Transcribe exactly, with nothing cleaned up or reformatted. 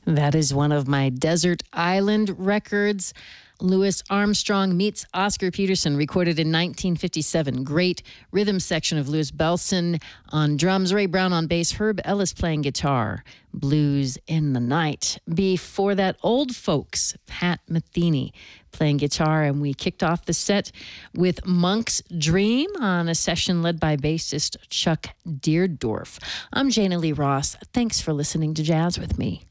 That is one of my Desert Island records. Louis Armstrong meets Oscar Peterson, recorded in nineteen fifty-seven. Great rhythm section of Louis Bellson on drums, Ray Brown on bass, Herb Ellis playing guitar. Blues in the Night. Before that, Old Folks, Pat Metheny playing guitar, and we kicked off the set with Monk's Dream on a session led by bassist Chuck Deerdorf. I'm Jana Lee Ross. Thanks for listening to Jazz with me.